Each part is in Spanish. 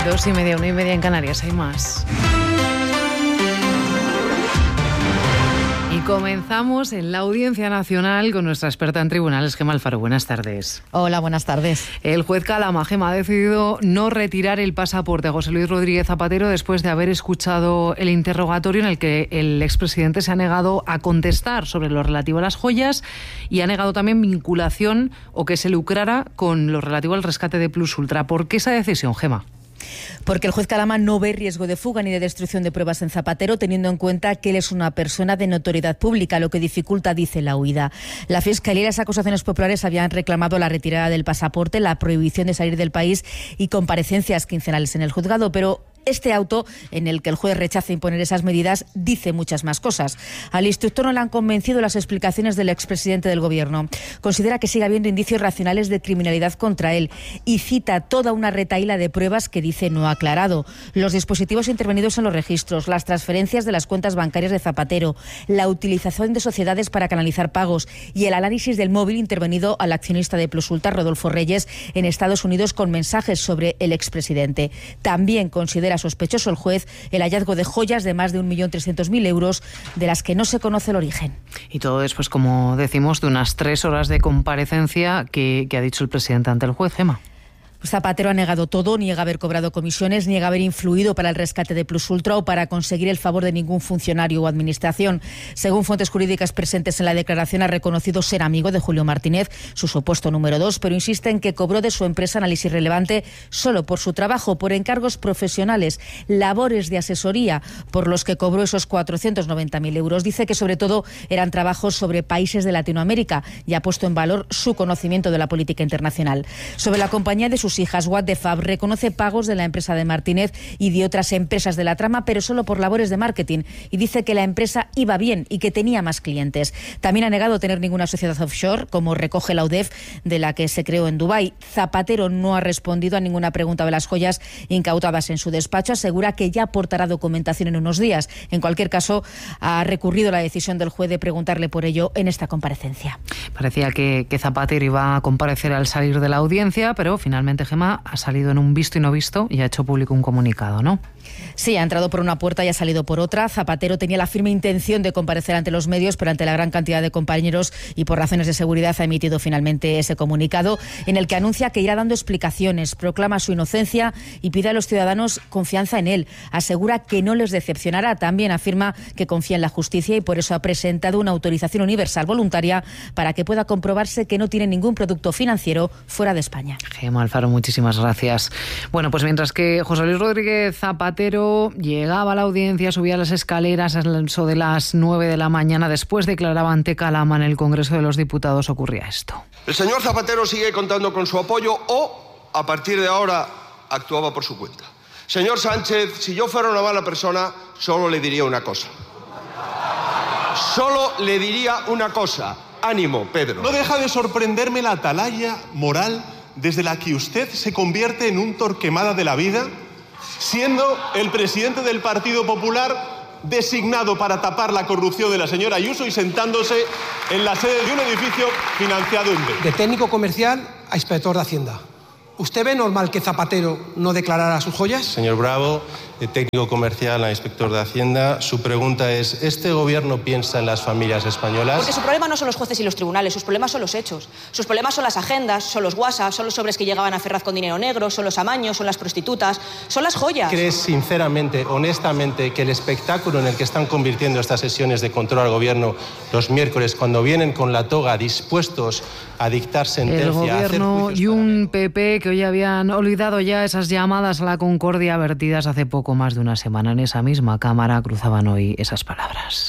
2:30, 1:30 en Canarias, hay más. Y comenzamos en la Audiencia Nacional con nuestra experta en tribunales, Gemma Alfaro. Buenas tardes. Hola, buenas tardes. El juez Calama, Gemma, ha decidido no retirar el pasaporte a José Luis Rodríguez Zapatero después de haber escuchado el interrogatorio en el que el expresidente se ha negado a contestar sobre lo relativo a las joyas y ha negado también vinculación o que se lucrara con lo relativo al rescate de Plus Ultra. ¿Por qué esa decisión, Gemma? Porque el juez Calama no ve riesgo de fuga ni de destrucción de pruebas en Zapatero, teniendo en cuenta que él es una persona de notoriedad pública, lo que dificulta, dice, la huida. La Fiscalía y las acusaciones populares habían reclamado la retirada del pasaporte, la prohibición de salir del país y comparecencias quincenales en el juzgado, pero este auto, en el que el juez rechaza imponer esas medidas, dice muchas más cosas. Al instructor no le han convencido las explicaciones del expresidente del Gobierno. Considera que sigue habiendo indicios racionales de criminalidad contra él y cita toda una retahíla de pruebas que dice no ha aclarado. Los dispositivos intervenidos en los registros, las transferencias de las cuentas bancarias de Zapatero, la utilización de sociedades para canalizar pagos y el análisis del móvil intervenido al accionista de Plus Ultra, Rodolfo Reyes, en Estados Unidos con mensajes sobre el expresidente. También considera sospechoso el juez el hallazgo de joyas de más de 1.300.000 euros de las que no se conoce el origen. Y todo después, como decimos, de unas 3 horas de comparecencia que ha dicho el presidente ante el juez, Gemma. Zapatero ha negado todo, niega haber cobrado comisiones, niega haber influido para el rescate de Plus Ultra o para conseguir el favor de ningún funcionario o administración. Según fuentes jurídicas presentes en la declaración, ha reconocido ser amigo de Julio Martínez, su supuesto número 2, pero insiste en que cobró de su empresa Análisis Relevante solo por su trabajo, por encargos profesionales, labores de asesoría, por los que cobró esos 490.000 euros. Dice que sobre todo eran trabajos sobre países de Latinoamérica y ha puesto en valor su conocimiento de la política internacional. Sobre la compañía de sus hijas, What the Fab, reconoce pagos de la empresa de Martínez y de otras empresas de la trama, pero solo por labores de marketing, y dice que la empresa iba bien y que tenía más clientes. También ha negado tener ninguna sociedad offshore, como recoge la UDEF, de la que se creó en Dubái. Zapatero no ha respondido a ninguna pregunta de las joyas incautadas en su despacho. Asegura que ya aportará documentación en unos días. En cualquier caso, ha recurrido la decisión del juez de preguntarle por ello en esta comparecencia. Parecía que Zapatero iba a comparecer al salir de la audiencia, pero finalmente Gemma ha salido en un visto y no visto y ha hecho público un comunicado, ¿no? Sí, ha entrado por una puerta y ha salido por otra. Zapatero tenía la firme intención de comparecer ante los medios, pero ante la gran cantidad de compañeros y por razones de seguridad ha emitido finalmente ese comunicado en el que anuncia que irá dando explicaciones, proclama su inocencia y pide a los ciudadanos confianza en él. Asegura que no les decepcionará. También afirma que confía en la justicia y por eso ha presentado una autorización universal voluntaria para que pueda comprobarse que no tiene ningún producto financiero fuera de España. Gemma Alfaro, muchísimas gracias. Bueno, pues mientras que José Luis Rodríguez Zapatero llegaba a la audiencia, subía las escaleras a eso de las 9 de la mañana, después declaraba ante Calama en el Congreso de los Diputados, ocurría esto. El señor Zapatero sigue contando con su apoyo o, a partir de ahora, actuaba por su cuenta. Señor Sánchez, si yo fuera una mala persona, solo le diría una cosa. Solo le diría una cosa. Ánimo, Pedro. No deja de sorprenderme la atalaya moral desde la que usted se convierte en un Torquemada de la vida, siendo el presidente del Partido Popular designado para tapar la corrupción de la señora Ayuso y sentándose en la sede de un edificio financiado en B. De técnico comercial a inspector de Hacienda. ¿Usted ve normal que Zapatero no declarara sus joyas? Señor Bravo, de técnico comercial a inspector de Hacienda, su pregunta es, ¿este gobierno piensa en las familias españolas? Porque su problema no son los jueces y los tribunales, sus problemas son los hechos. Sus problemas son las agendas, son los WhatsApp, son los sobres que llegaban a Ferraz con dinero negro, son los amaños, son las prostitutas, son las joyas. ¿Crees sinceramente, honestamente, que el espectáculo en el que están convirtiendo estas sesiones de control al gobierno los miércoles, cuando vienen con la toga dispuestos a dictar sentencia, el gobierno y un PP que hoy habían olvidado ya esas llamadas a la concordia vertidas hace poco más de una semana en esa misma Cámara, cruzaban hoy esas palabras.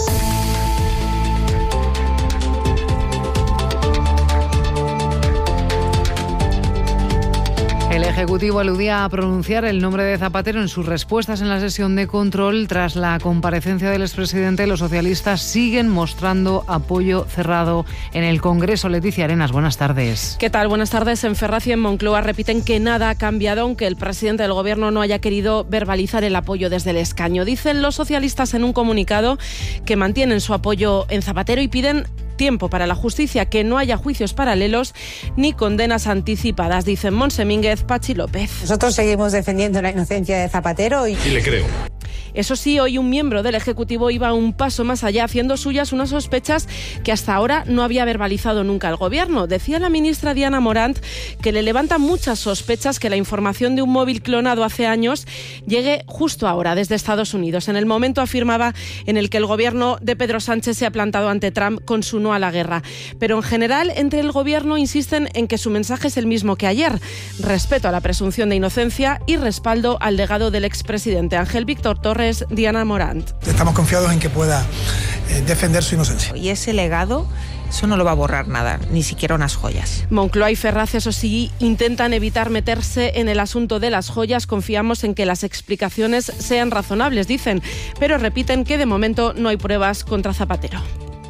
El Ejecutivo aludía a pronunciar el nombre de Zapatero en sus respuestas en la sesión de control. Tras la comparecencia del expresidente, los socialistas siguen mostrando apoyo cerrado en el Congreso. Leticia Arenas, buenas tardes. ¿Qué tal? Buenas tardes. En Ferraz y en Moncloa repiten que nada ha cambiado, aunque el presidente del Gobierno no haya querido verbalizar el apoyo desde el escaño. Dicen los socialistas en un comunicado que mantienen su apoyo en Zapatero y piden tiempo para la justicia, que no haya juicios paralelos ni condenas anticipadas, dicen Montse Mínguez, Pachi López. Nosotros seguimos defendiendo la inocencia de Zapatero y le creo. Eso sí, hoy un miembro del Ejecutivo iba un paso más allá, haciendo suyas unas sospechas que hasta ahora no había verbalizado nunca el Gobierno. Decía la ministra Diana Morant que le levantan muchas sospechas que la información de un móvil clonado hace años llegue justo ahora, desde Estados Unidos, en el momento, afirmaba, en el que el Gobierno de Pedro Sánchez se ha plantado ante Trump con su no a la guerra. Pero en general, entre el Gobierno insisten en que su mensaje es el mismo que ayer: respeto a la presunción de inocencia y respaldo al legado del expresidente. Ángel Víctor Torres, Diana Morant. Estamos confiados en que pueda defender su inocencia. Y ese legado, eso no lo va a borrar nada, ni siquiera unas joyas. Moncloa y Ferraz, eso sí, intentan evitar meterse en el asunto de las joyas. Confiamos en que las explicaciones sean razonables, dicen, pero repiten que de momento no hay pruebas contra Zapatero.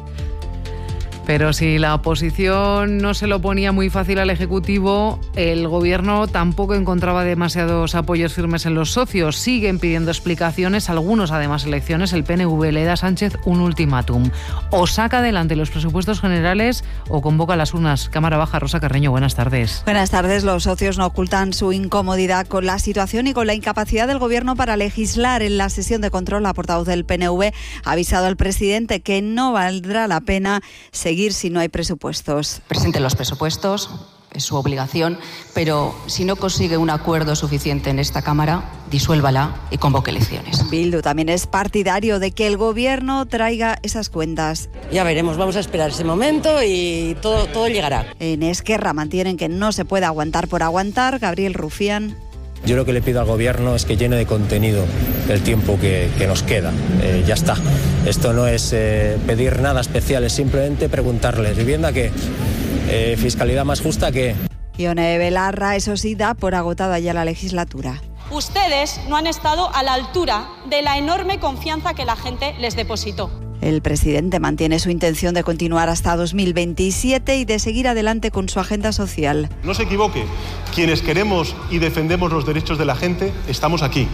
Pero si la oposición no se lo ponía muy fácil al Ejecutivo, el Gobierno tampoco encontraba demasiados apoyos firmes en los socios. Siguen pidiendo explicaciones, algunos además elecciones. El PNV le da a Sánchez un ultimátum: o saca adelante los presupuestos generales o convoca las urnas. Cámara Baja, Rosa Carreño, buenas tardes. Buenas tardes. Los socios no ocultan su incomodidad con la situación y con la incapacidad del Gobierno para legislar. En la sesión de control, la portavoz del PNV ha avisado al presidente que no valdrá la pena seguir si no hay presupuestos. Presente los presupuestos, es su obligación, pero si no consigue un acuerdo suficiente en esta Cámara, disuélvala y convoque elecciones. Bildu también es partidario de que el Gobierno traiga esas cuentas. Ya veremos, vamos a esperar ese momento y todo llegará. En Esquerra mantienen que no se puede aguantar por aguantar. Gabriel Rufián. Yo lo que le pido al Gobierno es que llene de contenido el tiempo que nos queda. Ya está. Esto no es pedir nada especial, es simplemente preguntarles: ¿vivienda qué? ¿Fiscalidad más justa qué? Ione Belarra, eso sí, da por agotada ya la legislatura. Ustedes no han estado a la altura de la enorme confianza que la gente les depositó. El presidente mantiene su intención de continuar hasta 2027 y de seguir adelante con su agenda social. No se equivoque, quienes queremos y defendemos los derechos de la gente estamos aquí,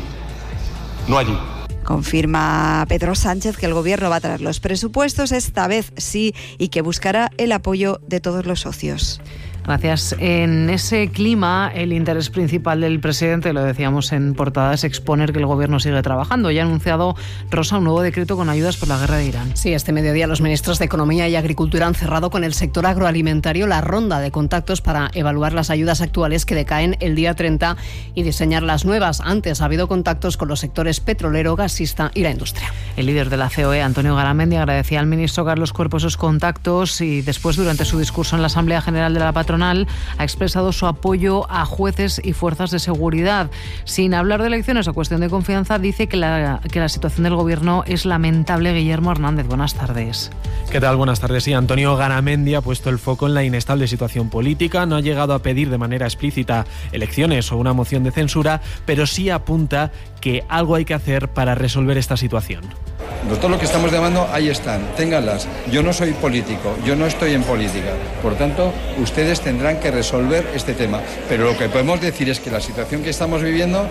no allí. Confirma Pedro Sánchez que el Gobierno va a traer los presupuestos, esta vez sí, y que buscará el apoyo de todos los socios. Gracias. En ese clima, el interés principal del presidente, lo decíamos en portada, es exponer que el Gobierno sigue trabajando. Ya ha anunciado, Rosa, un nuevo decreto con ayudas por la guerra de Irán. Sí, este mediodía los ministros de Economía y Agricultura han cerrado con el sector agroalimentario la ronda de contactos para evaluar las ayudas actuales que decaen el día 30 y diseñar las nuevas. Antes ha habido contactos con los sectores petrolero, gasista y la industria. El líder de la COE, Antonio Garamendi, agradecía al ministro Carlos Cuerpo esos contactos y después, durante su discurso en la Asamblea General de la Patronal, ha expresado su apoyo a jueces y fuerzas de seguridad. Sin hablar de elecciones o cuestión de confianza, dice que la situación del Gobierno es lamentable. Guillermo Hernández, buenas tardes. ¿Qué tal? Buenas tardes. Sí, Antonio Garamendi ha puesto el foco en la inestable situación política. No ha llegado a pedir de manera explícita elecciones o una moción de censura, pero sí apunta que algo hay que hacer para resolver esta situación. Nosotros lo que estamos llamando, ahí están, ténganlas. Yo no soy político, yo no estoy en política. Por tanto, ustedes tendrán que resolver este tema. Pero lo que podemos decir es que la situación que estamos viviendo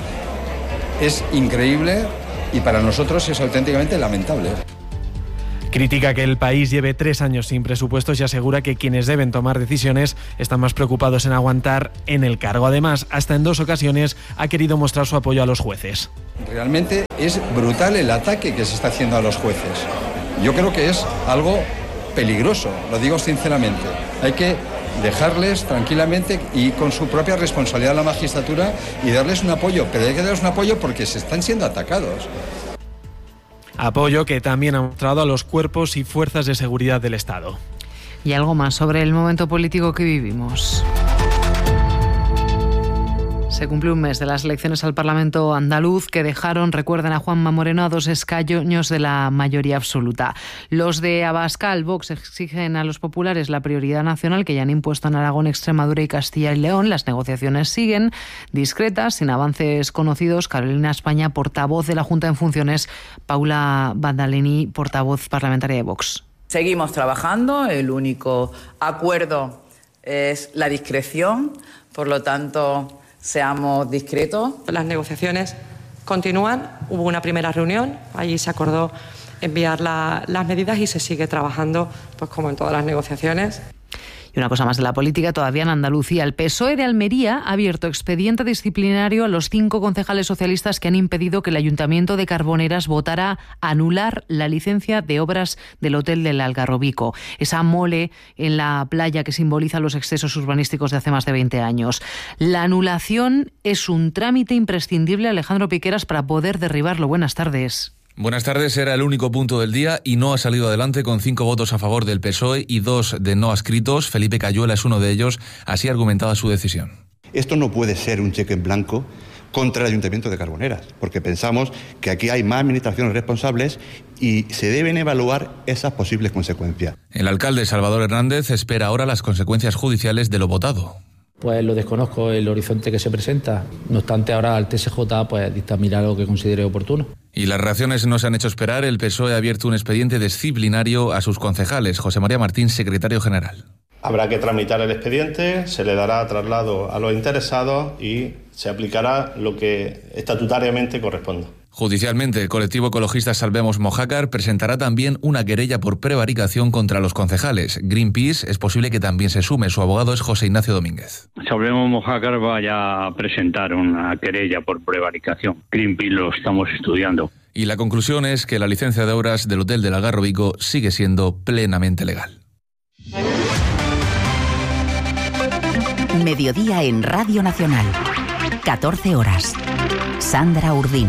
es increíble y para nosotros es auténticamente lamentable. Critica que el país lleve 3 años sin presupuestos y asegura que quienes deben tomar decisiones están más preocupados en aguantar en el cargo. Además, hasta en 2 ocasiones ha querido mostrar su apoyo a los jueces. Realmente es brutal el ataque que se está haciendo a los jueces. Yo creo que es algo peligroso, lo digo sinceramente. Hay que dejarles tranquilamente y con su propia responsabilidad a la magistratura y darles un apoyo, pero hay que darles un apoyo porque se están siendo atacados. Apoyo que también ha mostrado a los cuerpos y fuerzas de seguridad del Estado. Y algo más sobre el momento político que vivimos. Se cumple un mes de las elecciones al Parlamento andaluz que dejaron, recuerden, a Juanma Moreno a 2 escaños de la mayoría absoluta. Los de Abascal, Vox, exigen a los populares la prioridad nacional que ya han impuesto en Aragón, Extremadura y Castilla y León. Las negociaciones siguen discretas, sin avances conocidos. Carolina España, portavoz de la Junta en funciones. Paula Bandaleni, portavoz parlamentaria de Vox. Seguimos trabajando, el único acuerdo es la discreción, por lo tanto, seamos discretos. Las negociaciones continúan, hubo una primera reunión, allí se acordó enviar las medidas y se sigue trabajando, pues como en todas las negociaciones. Y una cosa más de la política, todavía en Andalucía. El PSOE de Almería ha abierto expediente disciplinario a los 5 concejales socialistas que han impedido que el Ayuntamiento de Carboneras votara anular la licencia de obras del Hotel del Algarrobico. Esa mole en la playa que simboliza los excesos urbanísticos de hace más de 20 años. La anulación es un trámite imprescindible, Alejandro Piqueras, para poder derribarlo. Buenas tardes. Buenas tardes, era el único punto del día y no ha salido adelante con 5 votos a favor del PSOE y 2 de no adscritos. Felipe Cayuela es uno de ellos, así argumentaba su decisión. Esto no puede ser un cheque en blanco contra el Ayuntamiento de Carboneras, porque pensamos que aquí hay más administraciones responsables y se deben evaluar esas posibles consecuencias. El alcalde Salvador Hernández espera ahora las consecuencias judiciales de lo votado. Pues lo desconozco, el horizonte que se presenta. No obstante, ahora el TSJ pues dictaminará lo que considere oportuno. Y las reacciones no se han hecho esperar. El PSOE ha abierto un expediente disciplinario a sus concejales. José María Martín, secretario general. Habrá que tramitar el expediente, se le dará traslado a los interesados y se aplicará lo que estatutariamente corresponda. Judicialmente, el colectivo ecologista Salvemos Mojácar presentará también una querella por prevaricación contra los concejales. Greenpeace es posible que también se sume. Su abogado es José Ignacio Domínguez. Salvemos Mojácar vaya a presentar una querella por prevaricación. Greenpeace lo estamos estudiando. Y la conclusión es que la licencia de obras del Hotel del Algarrobico sigue siendo plenamente legal. Mediodía en Radio Nacional. 14 horas. Sandra Urdín.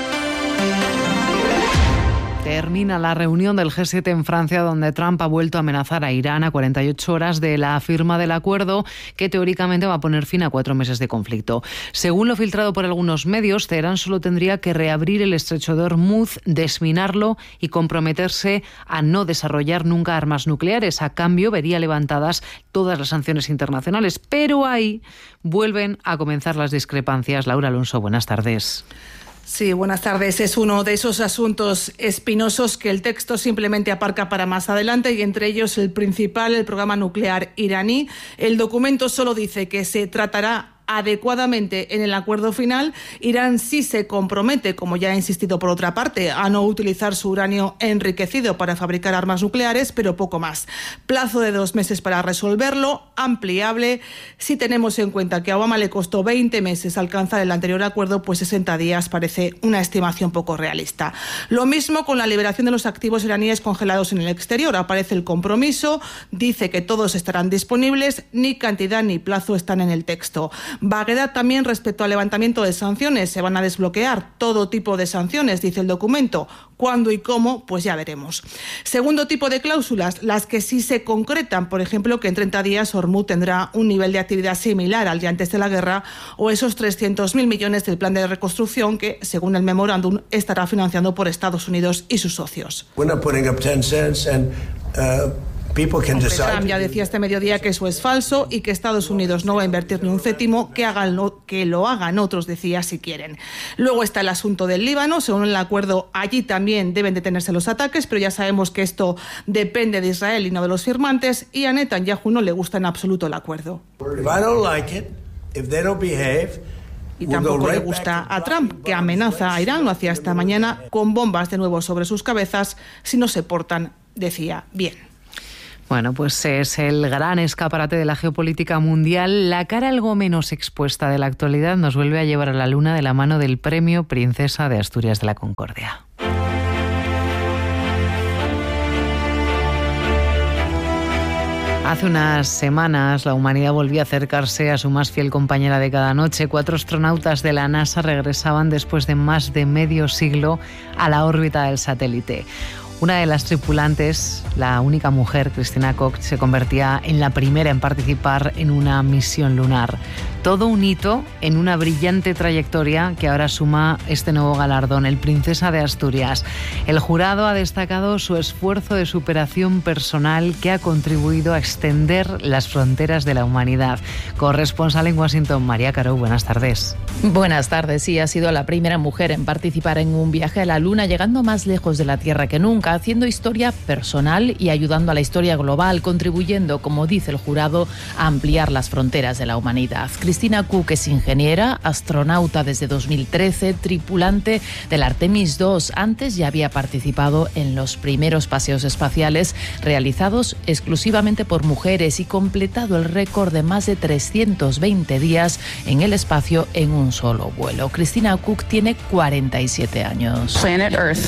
Termina la reunión del G7 en Francia, donde Trump ha vuelto a amenazar a Irán a 48 horas de la firma del acuerdo que teóricamente va a poner fin a 4 meses de conflicto. Según lo filtrado por algunos medios, Teherán solo tendría que reabrir el estrecho de Hormuz, desminarlo y comprometerse a no desarrollar nunca armas nucleares. A cambio, vería levantadas todas las sanciones internacionales. Pero ahí vuelven a comenzar las discrepancias. Laura Alonso, buenas tardes. Sí, buenas tardes. Es uno de esos asuntos espinosos que el texto simplemente aparca para más adelante y entre ellos el principal, el programa nuclear iraní. El documento solo dice que se tratará adecuadamente en el acuerdo final. Irán sí se compromete, como ya ha insistido por otra parte, a no utilizar su uranio enriquecido para fabricar armas nucleares, pero poco más. Plazo de 2 meses para resolverlo, ampliable. Si tenemos en cuenta que a Obama le costó 20 meses alcanzar el anterior acuerdo, pues 60 días parece una estimación poco realista. Lo mismo con la liberación de los activos iraníes congelados en el exterior. Aparece el compromiso, dice que todos estarán disponibles, ni cantidad ni plazo están en el texto. Vaguedad también respecto al levantamiento de sanciones. Se van a desbloquear todo tipo de sanciones, dice el documento. ¿Cuándo y cómo? Pues ya veremos. Segundo tipo de cláusulas, las que sí se concretan. Por ejemplo, que en 30 días Hormuz tendrá un nivel de actividad similar al de antes de la guerra o esos 300.000 millones del plan de reconstrucción que, según el memorándum, estará financiando por Estados Unidos y sus socios. Trump ya decía este mediodía que eso es falso y que Estados Unidos no va a invertir ni un céntimo, que lo hagan otros, decía, si quieren. Luego está el asunto del Líbano. Según el acuerdo, allí también deben detenerse los ataques, pero ya sabemos que esto depende de Israel y no de los firmantes, y a Netanyahu no le gusta en absoluto el acuerdo. Y tampoco le gusta a Trump, que amenaza a Irán, lo hacía esta mañana, con bombas de nuevo sobre sus cabezas si no se portan, decía, bien. Bueno, pues es el gran escaparate de la geopolítica mundial. La cara algo menos expuesta de la actualidad nos vuelve a llevar a la luna de la mano del Premio Princesa de Asturias de la Concordia. Hace unas semanas la humanidad volvió a acercarse a su más fiel compañera de cada noche. 4 astronautas de la NASA regresaban después de más de medio siglo a la órbita del satélite. Una de las tripulantes, la única mujer, Christina Koch, se convertía en la primera en participar en una misión lunar. Todo un hito en una brillante trayectoria que ahora suma este nuevo galardón, el Princesa de Asturias. El jurado ha destacado su esfuerzo de superación personal que ha contribuido a extender las fronteras de la humanidad. Corresponsal en Washington, María Caro, buenas tardes. Buenas tardes. Sí, ha sido la primera mujer en participar en un viaje a la Luna, llegando más lejos de la Tierra que nunca, haciendo historia personal y ayudando a la historia global, contribuyendo, como dice el jurado, a ampliar las fronteras de la humanidad. Cristina Cook es ingeniera, astronauta desde 2013, tripulante del Artemis II. Antes ya había participado en los primeros paseos espaciales realizados exclusivamente por mujeres y completado el récord de más de 320 días en el espacio en un solo vuelo. Cristina Cook tiene 47 años. Planet Earth,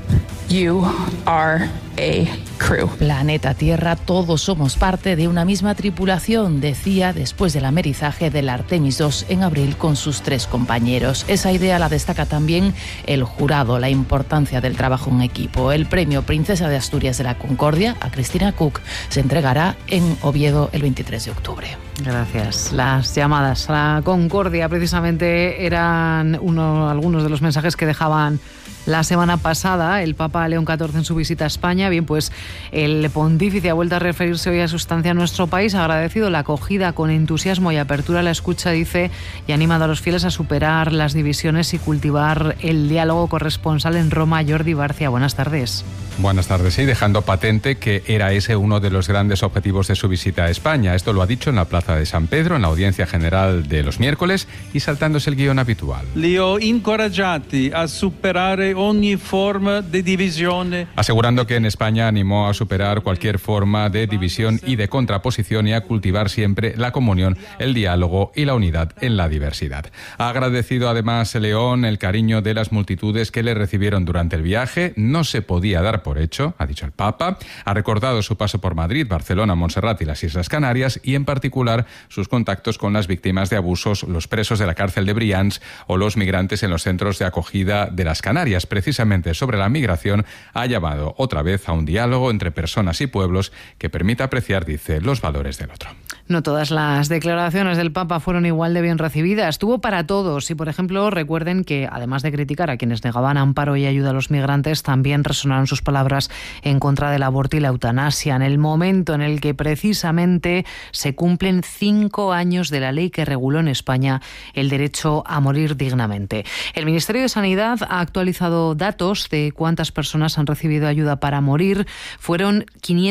you are a crew. Planeta Tierra, todos somos parte de una misma tripulación, decía después del amerizaje del Artemis II en abril con sus 3 compañeros. Esa idea la destaca también el jurado, la importancia del trabajo en equipo. El premio Princesa de Asturias de la Concordia a Cristina Cook se entregará en Oviedo el 23 de octubre. Gracias. Las llamadas a la Concordia precisamente eran algunos de los mensajes que dejaban la semana pasada el Papa León XIV en su visita a España. Bien, pues el pontífice ha vuelto a referirse hoy a su estancia en nuestro país, ha agradecido la acogida con entusiasmo y apertura a la escucha, dice, y ha animado a los fieles a superar las divisiones y cultivar el diálogo corresponsal en Roma. Jordi Barcia, buenas tardes. Buenas tardes, sí, dejando patente que era ese uno de los grandes objetivos de su visita a España. Esto lo ha dicho en la Plaza de San Pedro, en la audiencia general de los miércoles, y saltándose el guión habitual. Li ho incoraggiati a superare ogni forma de divisione. Asegurando que en España animó a superar cualquier forma de división y de contraposición y a cultivar siempre la comunión, el diálogo y la unidad en la diversidad. Ha agradecido además León el cariño de las multitudes que le recibieron durante el viaje. No se podía dar por hecho, ha dicho el Papa. Ha recordado su paso por Madrid, Barcelona, Montserrat y las Islas Canarias, y en particular sus contactos con las víctimas de abusos, los presos de la cárcel de Brians o los migrantes en los centros de acogida de las Canarias. Precisamente sobre la migración ha llamado otra vez a un diálogo entre personas y pueblos que permita apreciar, dice, los valores del otro. No todas las declaraciones del Papa fueron igual de bien recibidas. Estuvo para todos y, por ejemplo, recuerden que, además de criticar a quienes negaban amparo y ayuda a los migrantes, también resonaron sus palabras en contra del aborto y la eutanasia, en el momento en el que precisamente se cumplen 5 años de la ley que reguló en España el derecho a morir dignamente. El Ministerio de Sanidad ha actualizado datos de cuántas personas han recibido ayuda para morir. Fueron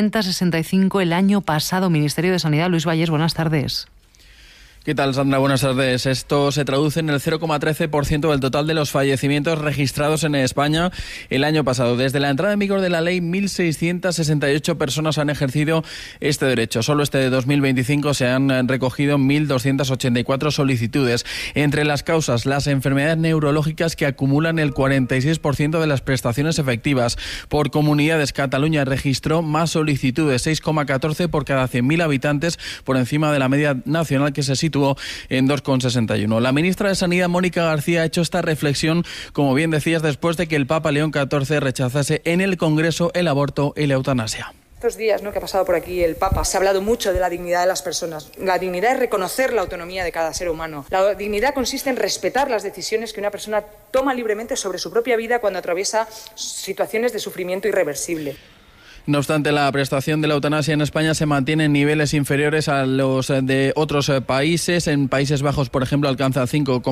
565 el año pasado. Ministerio de Sanidad, Luis Valles, buenas tardes. ¿Qué tal, Sandra? Buenas tardes. Esto se traduce en el 0,13% del total de los fallecimientos registrados en España el año pasado. Desde la entrada en vigor de la ley, 1.668 personas han ejercido este derecho. Solo este 2025 se han recogido 1.284 solicitudes. Entre las causas, las enfermedades neurológicas, que acumulan el 46% de las prestaciones efectivas. Por comunidades, Cataluña registró más solicitudes, 6,14 por cada 100.000 habitantes, por encima de la media nacional, que se sitúa en 2,61. La ministra de Sanidad, Mónica García, ha hecho esta reflexión, como bien decías, después de que el Papa León XIV rechazase en el Congreso el aborto y la eutanasia. Estos días, que ha pasado por aquí el Papa, se ha hablado mucho de la dignidad de las personas. La dignidad es reconocer la autonomía de cada ser humano. La dignidad consiste en respetar las decisiones que una persona toma libremente sobre su propia vida cuando atraviesa situaciones de sufrimiento irreversible. No obstante, la prestación de la eutanasia en España se mantiene en niveles inferiores a los de otros países. En Países Bajos, por ejemplo, alcanza el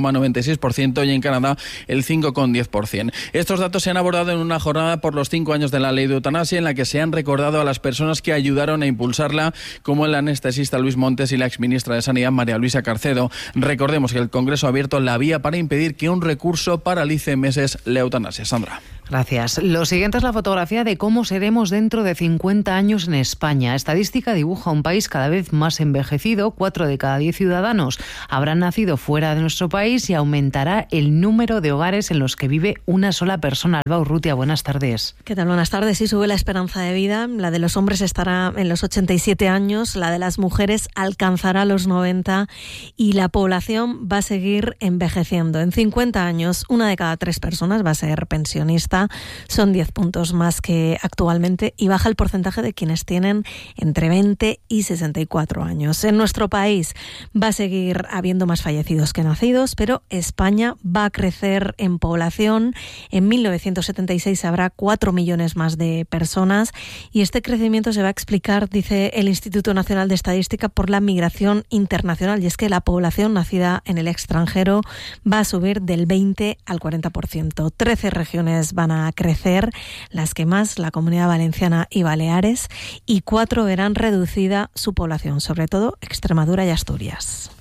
5,96% y en Canadá el 5,10%. Estos datos se han abordado en una jornada por los 5 años de la ley de eutanasia, en la que se han recordado a las personas que ayudaron a impulsarla, como el anestesista Luis Montes y la exministra de Sanidad, María Luisa Carcedo. Recordemos que el Congreso ha abierto la vía para impedir que un recurso paralice meses la eutanasia. Sandra. Gracias. Lo siguiente es la fotografía de cómo seremos dentro de 50 años en España. Estadística dibuja un país cada vez más envejecido. 4 de cada 10 ciudadanos habrán nacido fuera de nuestro país y aumentará el número de hogares en los que vive una sola persona. Alba Urrutia, buenas tardes. ¿Qué tal? Buenas tardes. Sí, sube la esperanza de vida. La de los hombres estará en los 87 años, la de las mujeres alcanzará los 90 y la población va a seguir envejeciendo. En 50 años, 1 de cada 3 personas va a ser pensionista. Son 10 puntos más que actualmente y baja el porcentaje de quienes tienen entre 20 y 64 años. En nuestro país va a seguir habiendo más fallecidos que nacidos, pero España va a crecer en población. En 1976 habrá 4 millones más de personas y este crecimiento se va a explicar, dice el Instituto Nacional de Estadística, por la migración internacional. Y es que la población nacida en el extranjero va a subir del 20 al 40%. 13 regiones van a crecer, las que más, la Comunidad Valenciana y Baleares, y 4 verán reducida su población, sobre todo Extremadura y Asturias.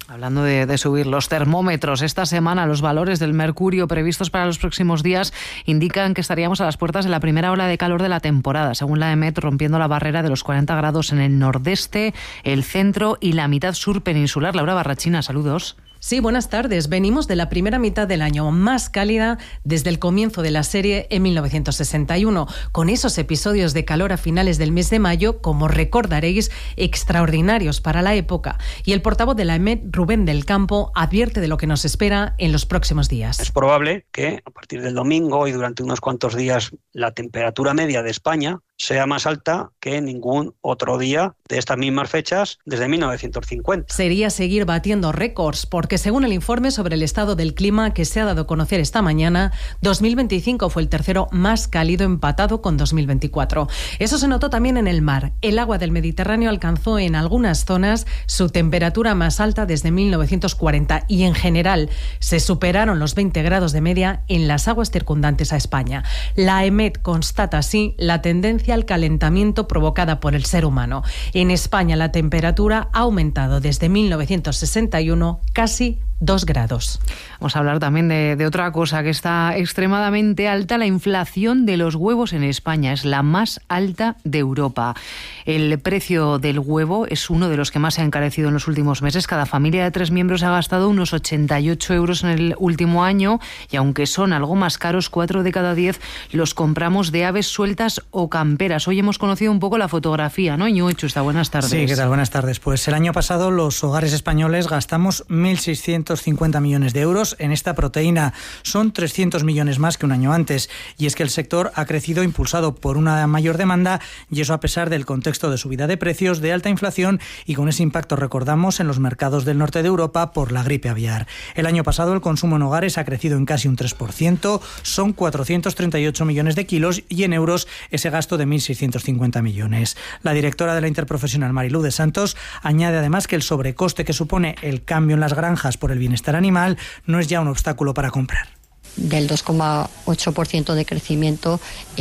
Hablando de subir los termómetros, esta semana los valores del mercurio previstos para los próximos días indican que estaríamos a las puertas de la primera ola de calor de la temporada, según la EMET, rompiendo la barrera de los 40 grados en el nordeste, el centro y la mitad sur peninsular. Laura Barrachina, saludos. Sí, buenas tardes. Venimos de la primera mitad del año más cálida desde el comienzo de la serie en 1961, con esos episodios de calor a finales del mes de mayo, como recordaréis, extraordinarios para la época. Y el portavoz de la EMET, Rubén del Campo, advierte de lo que nos espera en los próximos días. Es probable que a partir del domingo y durante unos cuantos días la temperatura media de España sea más alta que ningún otro día de estas mismas fechas desde 1950. Sería seguir batiendo récords, porque según el informe sobre el estado del clima que se ha dado a conocer esta mañana, 2025 fue el tercero más cálido, empatado con 2024. Eso se notó también en el mar. El agua del Mediterráneo alcanzó en algunas zonas su temperatura más alta desde 1940 y en general se superaron los 20 grados de media en las aguas circundantes a España. La EMET constata así la tendencia al calentamiento provocada por el ser humano. En España la temperatura ha aumentado desde 1961 casi 2 grados. Vamos a hablar también de otra cosa, que está extremadamente alta. La inflación de los huevos en España es la más alta de Europa. El precio del huevo es uno de los que más se ha encarecido en los últimos meses. Cada familia de 3 miembros ha gastado unos 88 euros en el último año y aunque son algo más caros, 4 de cada 10 los compramos de aves sueltas o camperas. Hoy hemos conocido un poco la fotografía, ¿no? Ñigo Echusta, buenas tardes. Sí, ¿qué tal? Buenas tardes. Pues el año pasado los hogares españoles gastamos 1.650 millones de euros en esta proteína. Son 300 millones más que un año antes. Y es que el sector ha crecido impulsado por una mayor demanda, y eso a pesar del contexto de subida de precios, de alta inflación y con ese impacto, recordamos, en los mercados del norte de Europa por la gripe aviar. El año pasado el consumo en hogares ha crecido en casi un 3%, son 438 millones de kilos y en euros ese gasto de 1.650 millones. La directora de la Interprofesional, Marilú de Santos, añade además que el sobrecoste que supone el cambio en las granjas por el bienestar animal no es ya un obstáculo para comprar. Del 2,8% de crecimiento,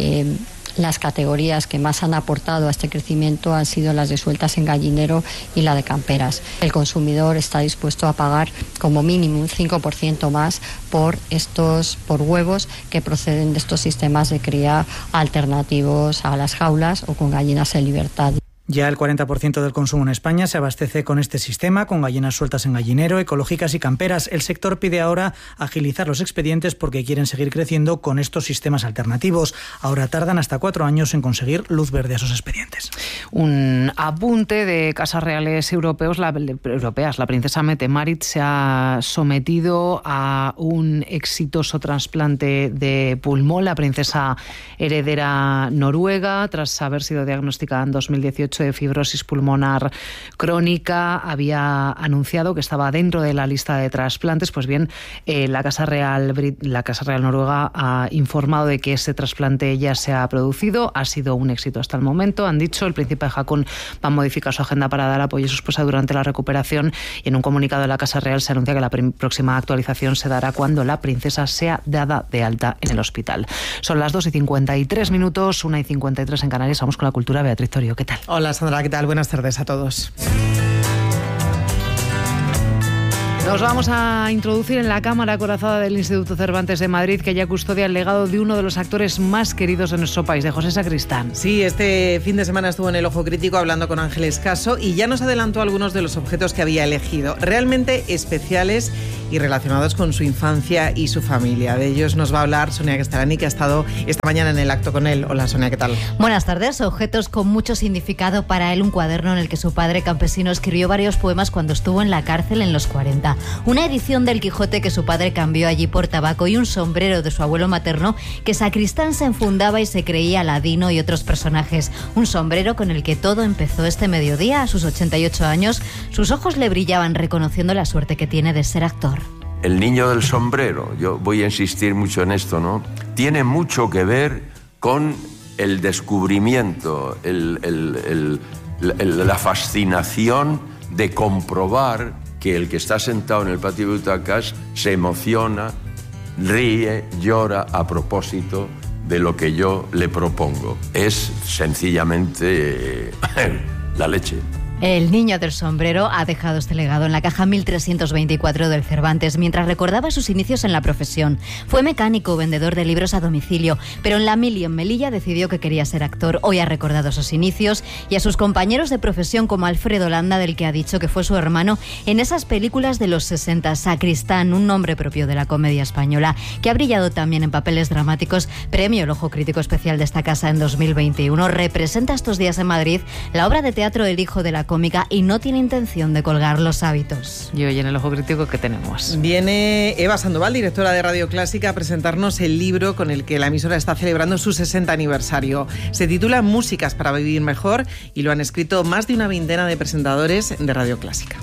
las categorías que más han aportado a este crecimiento han sido las de sueltas en gallinero y la de camperas. El consumidor está dispuesto a pagar como mínimo un 5% más por huevos que proceden de estos sistemas de cría alternativos a las jaulas o con gallinas en libertad. Ya el 40% del consumo en España se abastece con este sistema, con gallinas sueltas en gallinero, ecológicas y camperas. El sector pide ahora agilizar los expedientes porque quieren seguir creciendo con estos sistemas alternativos. Ahora tardan hasta 4 años en conseguir luz verde a esos expedientes. Un apunte de casas reales europeas. La princesa Mette-Marit se ha sometido a un exitoso trasplante de pulmón. La princesa heredera noruega, tras haber sido diagnosticada en 2018 de fibrosis pulmonar crónica, había anunciado que estaba dentro de la lista de trasplantes. Pues bien, la Casa Real noruega ha informado de que ese trasplante ya se ha producido. Ha sido un éxito hasta el momento. Han dicho, el príncipe Haakon va a modificar su agenda para dar apoyo a su esposa durante la recuperación, y en un comunicado de la Casa Real se anuncia que la próxima actualización se dará cuando la princesa sea dada de alta en el hospital. Son las 2:53, 1:53 en Canarias. Vamos con la cultura. Beatriz Torio, ¿qué tal? Hola Sandra, ¿qué tal? Buenas tardes a todos. Nos vamos a introducir en la cámara acorazada del Instituto Cervantes de Madrid, que ya custodia el legado de uno de los actores más queridos de nuestro país, de José Sacristán. Sí, este fin de semana estuvo en el Ojo Crítico hablando con Ángeles Caso y ya nos adelantó algunos de los objetos que había elegido, realmente especiales y relacionados con su infancia y su familia. De ellos nos va a hablar Sonia Castelani, que ha estado esta mañana en el acto con él. Hola Sonia, ¿qué tal? Buenas tardes. Objetos con mucho significado para él: un cuaderno en el que su padre campesino escribió varios poemas cuando estuvo en la cárcel en los 40. Una edición del Quijote que su padre cambió allí por tabaco y un sombrero de su abuelo materno que Sacristán se enfundaba y se creía Aladino y otros personajes. Un sombrero con el que todo empezó este mediodía. A sus 88 años, sus ojos le brillaban reconociendo la suerte que tiene de ser actor. El niño del sombrero, yo voy a insistir mucho en esto, ¿no? Tiene mucho que ver con el descubrimiento, la fascinación de comprobar que el que está sentado en el patio de butacas se emociona, ríe, llora a propósito de lo que yo le propongo. Es sencillamente la leche. El niño del sombrero ha dejado este legado en la caja 1324 del Cervantes mientras recordaba sus inicios en la profesión. Fue mecánico, vendedor de libros a domicilio, pero en la mili en Melilla decidió que quería ser actor. Hoy ha recordado sus inicios y a sus compañeros de profesión como Alfredo Landa, del que ha dicho que fue su hermano en esas películas de los 60, Sacristán, un nombre propio de la comedia española, que ha brillado también en papeles dramáticos. Premio El Ojo Crítico Especial de esta casa en 2021. Representa estos días en Madrid la obra de teatro El Hijo de la Cómica y no tiene intención de colgar los hábitos. Y hoy en El Ojo Crítico, ¿qué tenemos? Viene Eva Sandoval, directora de Radio Clásica, a presentarnos el libro con el que la emisora está celebrando su 60 aniversario. Se titula Músicas para vivir mejor y lo han escrito más de una veintena de presentadores de Radio Clásica.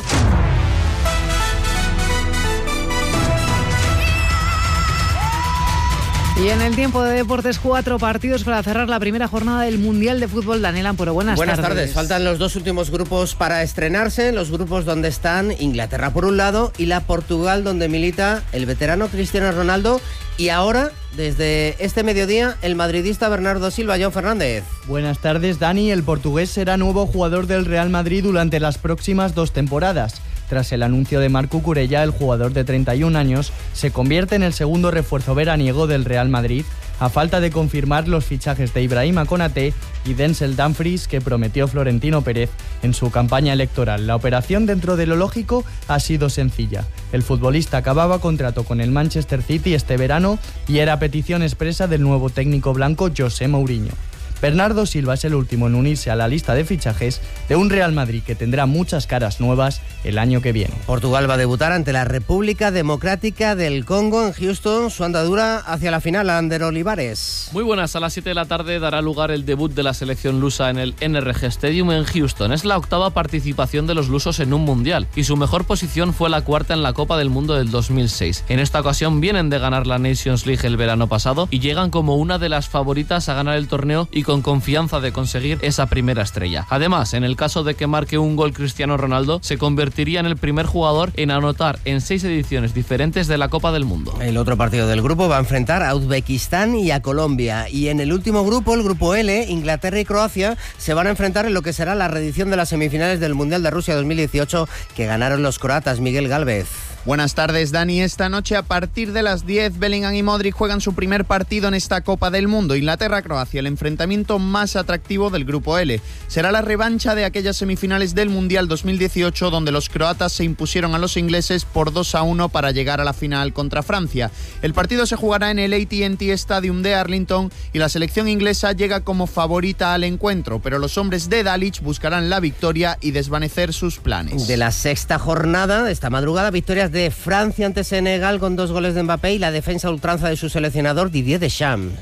Y en el tiempo de deportes, 4 partidos para cerrar la primera jornada del Mundial de Fútbol. Daniel Ampuro, buenas tardes. Faltan los 2 últimos grupos para estrenarse, los grupos donde están Inglaterra por un lado y la Portugal, donde milita el veterano Cristiano Ronaldo y ahora, desde este mediodía, el madridista Bernardo Silva. John Fernández. Buenas tardes, Dani. El portugués será nuevo jugador del Real Madrid durante las próximas 2 temporadas. Tras el anuncio de Marc Cucurella, el jugador de 31 años se convierte en el segundo refuerzo veraniego del Real Madrid, a falta de confirmar los fichajes de Ibrahima Konaté y Denzel Dumfries que prometió Florentino Pérez en su campaña electoral. La operación, dentro de lo lógico, ha sido sencilla. El futbolista acababa contrato con el Manchester City este verano y era petición expresa del nuevo técnico blanco José Mourinho. Bernardo Silva es el último en unirse a la lista de fichajes de un Real Madrid que tendrá muchas caras nuevas el año que viene. Portugal va a debutar ante la República Democrática del Congo en Houston. Su andadura hacia la final, Ander Olivares. Muy buenas, a las 7 de la tarde dará lugar el debut de la selección lusa en el NRG Stadium en Houston. Es la 8ª participación de los lusos en un mundial y su mejor posición fue la 4ª en la Copa del Mundo del 2006. En esta ocasión vienen de ganar la Nations League el verano pasado y llegan como una de las favoritas a ganar el torneo y con confianza de conseguir esa primera estrella. Además, en el caso de que marque un gol Cristiano Ronaldo, se convertiría en el primer jugador en anotar en 6 ediciones diferentes de la Copa del Mundo. El otro partido del grupo va a enfrentar a Uzbekistán y a Colombia. Y en el último grupo, el grupo L, Inglaterra y Croacia se van a enfrentar en lo que será la reedición de las semifinales del Mundial de Rusia 2018 que ganaron los croatas. Miguel Gálvez. Buenas tardes, Dani. Esta noche a partir de las 10, Bellingham y Modric juegan su primer partido en esta Copa del Mundo. Inglaterra-Croacia, el enfrentamiento más atractivo del grupo L. Será la revancha de aquellas semifinales del Mundial 2018 donde los croatas se impusieron a los ingleses por 2-1 para llegar a la final contra Francia. El partido se jugará en el AT&T Stadium de Arlington y la selección inglesa llega como favorita al encuentro, pero los hombres de Dalic buscarán la victoria y desvanecer sus planes. De la 6ª jornada de esta madrugada, victorias de Francia ante Senegal con 2 goles de Mbappé y la defensa ultranza de su seleccionador Didier Deschamps.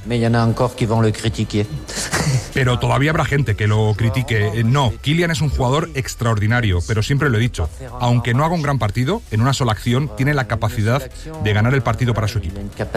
Pero todavía habrá gente que lo critique. No, Kylian es un jugador extraordinario, pero siempre lo he dicho, aunque no haga un gran partido, en una sola acción tiene la capacidad de ganar el partido para su equipo.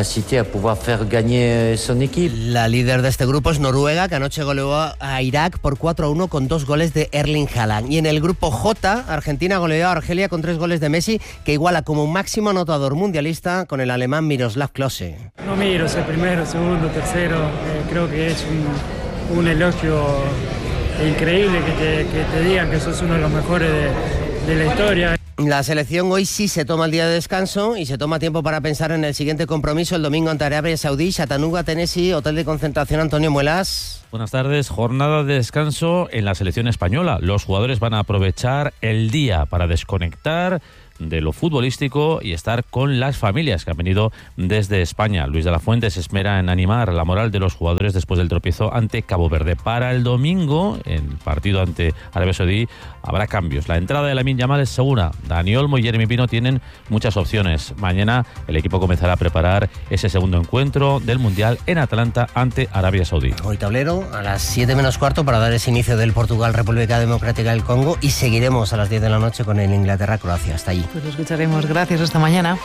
La líder de este grupo es Noruega, que anoche goleó a Irak por 4-1 con 2 goles de Erling Haaland. Y en el grupo J, Argentina goleó a Argelia con 3 goles de Messi, que iguala como máximo anotador mundialista con el alemán Miroslav Klose. No miro si es primero, segundo, tercero, creo que es un elogio increíble que te digan que sos uno de los mejores de la historia. La selección hoy sí se toma el día de descanso y se toma tiempo para pensar en el siguiente compromiso el domingo ante Arabia Saudí, Chattanooga, Tennessee, hotel de concentración. Antonio Muelas. Buenas tardes, jornada de descanso en la selección española. Los jugadores van a aprovechar el día para desconectar de lo futbolístico y estar con las familias que han venido desde España. Luis de la Fuente se esmera en animar la moral de los jugadores después del tropiezo ante Cabo Verde. Para el domingo, en el partido ante Arabia Saudí, habrá cambios. La entrada de Lamine Yamal es segura. Dani Olmo y Jeremy Pino tienen muchas opciones. Mañana el equipo comenzará a preparar ese segundo encuentro del Mundial en Atlanta ante Arabia Saudí. Hoy tablero a las 7 menos cuarto para dar ese inicio del Portugal-República Democrática del Congo y seguiremos a las 10 de la noche con el Inglaterra-Croacia. Hasta allí. Pues lo escucharemos. Gracias. Hasta mañana.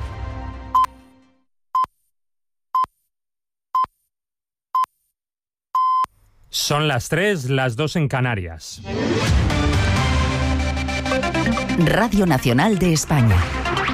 Son las 3, las 2 en Canarias. Radio Nacional de España.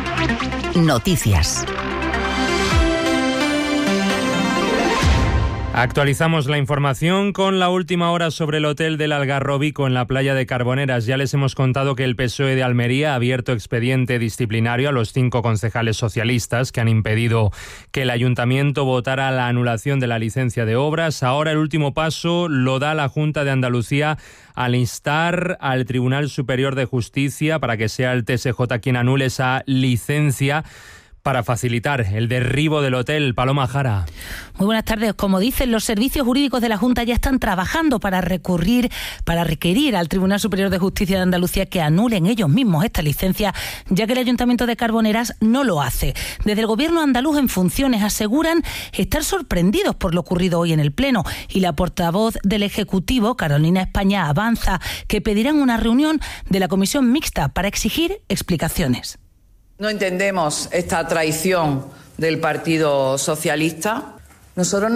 Noticias. Actualizamos la información con la última hora sobre el hotel del Algarrobico en la playa de Carboneras. Ya les hemos contado que el PSOE de Almería ha abierto expediente disciplinario a los 5 concejales socialistas que han impedido que el ayuntamiento votara la anulación de la licencia de obras. Ahora el último paso lo da la Junta de Andalucía al instar al Tribunal Superior de Justicia para que sea el TSJ quien anule esa licencia para facilitar el derribo del hotel. Paloma Jara. Muy buenas tardes. Como dicen, los servicios jurídicos de la Junta ya están trabajando para requerir al Tribunal Superior de Justicia de Andalucía que anulen ellos mismos esta licencia, ya que el Ayuntamiento de Carboneras no lo hace. Desde el Gobierno andaluz en funciones aseguran estar sorprendidos por lo ocurrido hoy en el Pleno, y la portavoz del Ejecutivo, Carolina España, avanza que pedirán una reunión de la Comisión Mixta para exigir explicaciones. No entendemos esta traición del Partido Socialista. Nosotros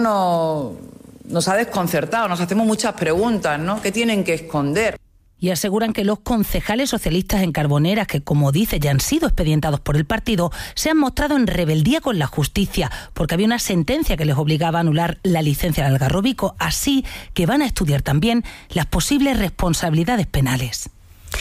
nos ha desconcertado, nos hacemos muchas preguntas, ¿no? ¿Qué tienen que esconder? Y aseguran que los concejales socialistas en Carboneras, que como dice ya han sido expedientados por el partido, se han mostrado en rebeldía con la justicia, porque había una sentencia que les obligaba a anular la licencia del Algarrobico, así que van a estudiar también las posibles responsabilidades penales.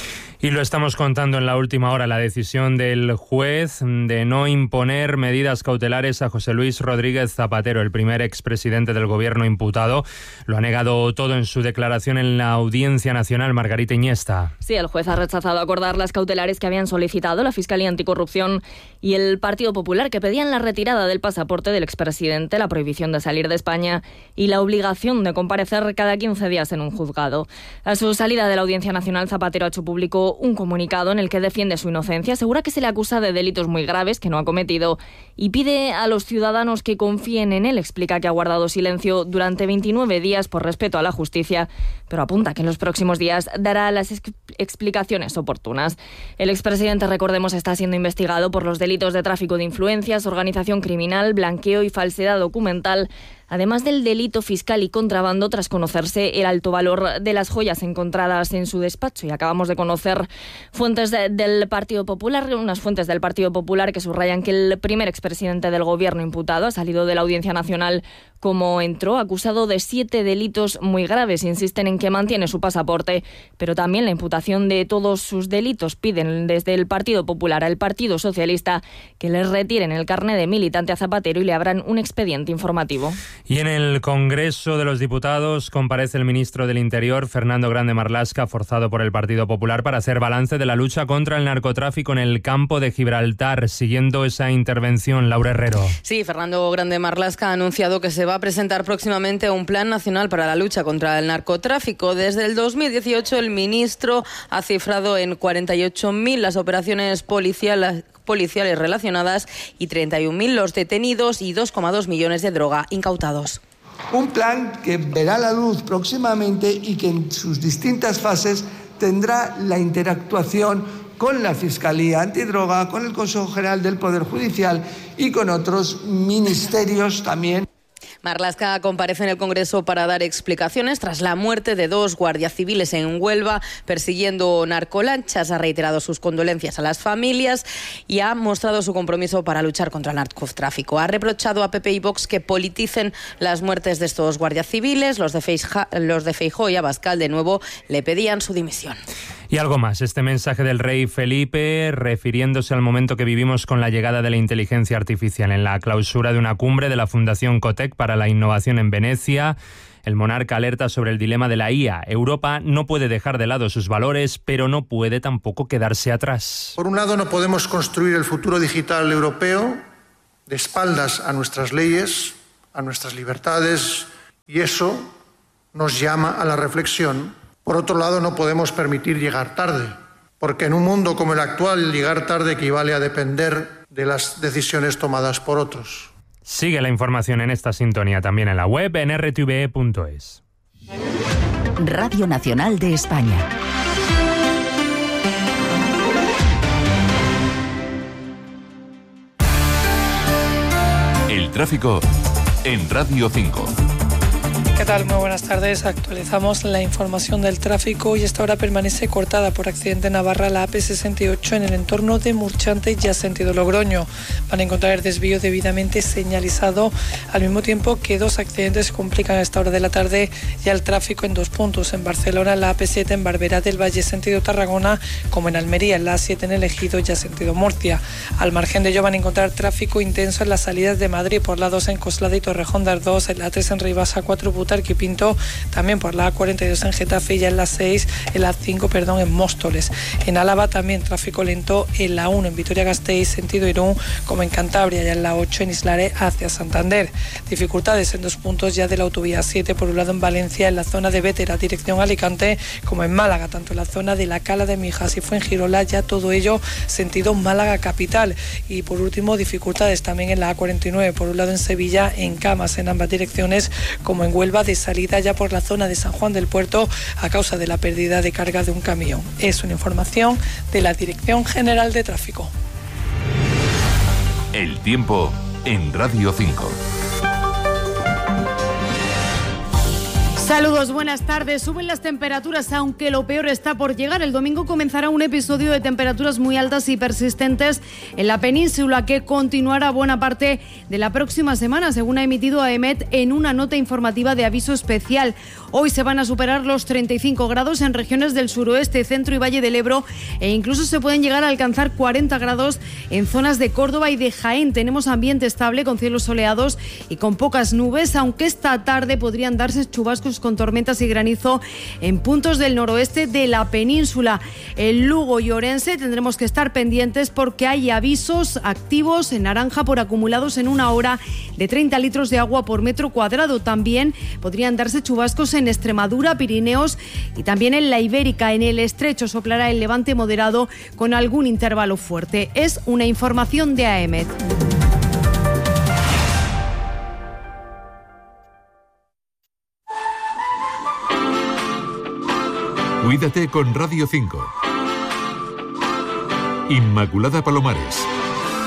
Y lo estamos contando en la última hora, la decisión del juez de no imponer medidas cautelares a José Luis Rodríguez Zapatero, el primer expresidente del Gobierno imputado. Lo ha negado todo en su declaración en la Audiencia Nacional. Margarita Iniesta. Sí, el juez ha rechazado acordar las cautelares que habían solicitado la Fiscalía Anticorrupción y el Partido Popular, que pedían la retirada del pasaporte del expresidente, la prohibición de salir de España y la obligación de comparecer cada 15 días en un juzgado. A su salida de la Audiencia Nacional, Zapatero ha hecho público un comunicado en el que defiende su inocencia, asegura que se le acusa de delitos muy graves que no ha cometido y pide a los ciudadanos que confíen en él. Explica que ha guardado silencio durante 29 días por respeto a la justicia, pero apunta que en los próximos días dará las explicaciones oportunas. El expresidente, recordemos, está siendo investigado por los delitos de tráfico de influencias, organización criminal, blanqueo y falsedad documental, además del delito fiscal y contrabando, tras conocerse el alto valor de las joyas encontradas en su despacho. Y acabamos de conocer fuentes del Partido Popular, unas fuentes del Partido Popular que subrayan que el primer expresidente del Gobierno imputado ha salido de la Audiencia Nacional como entró, acusado de 7 delitos muy graves. Insisten en que mantiene su pasaporte, pero también la imputación de todos sus delitos. Piden desde el Partido Popular al Partido Socialista que les retiren el carné de militante a Zapatero y le abran un expediente informativo. Y en el Congreso de los Diputados comparece el ministro del Interior, Fernando Grande Marlaska, forzado por el Partido Popular para hacer balance de la lucha contra el narcotráfico en el campo de Gibraltar. Siguiendo esa intervención, Laura Herrero. Sí, Fernando Grande Marlaska ha anunciado que se va a presentar próximamente un plan nacional para la lucha contra el narcotráfico. Desde el 2018 el ministro ha cifrado en 48.000 las operaciones policiales relacionadas y 31.000 los detenidos y 2,2 millones de droga incautados. Un plan que verá la luz próximamente y que en sus distintas fases tendrá la interactuación con la Fiscalía Antidroga, con el Consejo General del Poder Judicial y con otros ministerios también. Marlaska comparece en el Congreso para dar explicaciones tras la muerte de 2 guardias civiles en Huelva persiguiendo narcolanchas. Ha reiterado sus condolencias a las familias y ha mostrado su compromiso para luchar contra el narcotráfico. Ha reprochado a PP y Vox que politicen las muertes de estos guardias civiles. Los de Feijóo y Abascal de nuevo le pedían su dimisión. Y algo más, este mensaje del rey Felipe refiriéndose al momento que vivimos con la llegada de la inteligencia artificial en la clausura de una cumbre de la Fundación Cotec para la Innovación en Venecia. El monarca alerta sobre el dilema de la IA. Europa no puede dejar de lado sus valores, pero no puede tampoco quedarse atrás. Por un lado, no podemos construir el futuro digital europeo de espaldas a nuestras leyes, a nuestras libertades, y eso nos llama a la reflexión. Por otro lado, no podemos permitir llegar tarde, porque en un mundo como el actual, llegar tarde equivale a depender de las decisiones tomadas por otros. Sigue la información en esta sintonía también en la web en rtve.es. Radio Nacional de España. El tráfico en Radio 5. ¿Qué tal? Muy buenas tardes. Actualizamos la información del tráfico y esta hora permanece cortada por accidente en Navarra la AP68 en el entorno de Murchante ya sentido Logroño. Van a encontrar el desvío debidamente señalizado, al mismo tiempo que 2 accidentes complican a esta hora de la tarde ya el tráfico en 2 puntos. En Barcelona, la AP7 en Barberá del Valle sentido Tarragona, como en Almería, en la A7 en el Ejido ya sentido Murcia. Al margen de ello van a encontrar tráfico intenso en las salidas de Madrid por la 2 en Coslada y Torrejón de Ardoz, en la A3 en Ribasa 4 Butarque y Pinto, también por la A42 en Getafe y ya en la 6, en la 5, en Móstoles. En Álava también tráfico lento en la 1 en Vitoria-Gasteiz sentido Irún, como en Cantabria, ya en la 8 en Islare hacia Santander. Dificultades en 2 puntos ya de la autovía 7, por un lado en Valencia, en la zona de Bétera, dirección Alicante, como en Málaga, tanto en la zona de la Cala de Mijas y Fuengirola, ya todo ello sentido Málaga capital. Y por último, dificultades también en la A49, por un lado en Sevilla, en Camas, en ambas direcciones, como en Huelva, de salida ya por la zona de San Juan del Puerto a causa de la pérdida de carga de un camión. Es una información de la Dirección General de Tráfico. El tiempo en Radio 5. Saludos, buenas tardes. Suben las temperaturas, aunque lo peor está por llegar. El domingo comenzará un episodio de temperaturas muy altas y persistentes en la península que continuará buena parte de la próxima semana, según ha emitido AEMET en una nota informativa de aviso especial. Hoy se van a superar los 35 grados en regiones del suroeste, centro y Valle del Ebro e incluso se pueden llegar a alcanzar 40 grados en zonas de Córdoba y de Jaén. Tenemos ambiente estable con cielos soleados y con pocas nubes, aunque esta tarde podrían darse chubascos con tormentas y granizo en puntos del noroeste de la península. En Lugo y Orense tendremos que estar pendientes porque hay avisos activos en naranja por acumulados en una hora de 30 litros de agua por metro cuadrado. También podrían darse chubascos en Extremadura, Pirineos y también en la Ibérica. En el estrecho soplará el levante moderado con algún intervalo fuerte. Es una información de AEMET. Cuídate con Radio 5. Inmaculada Palomares.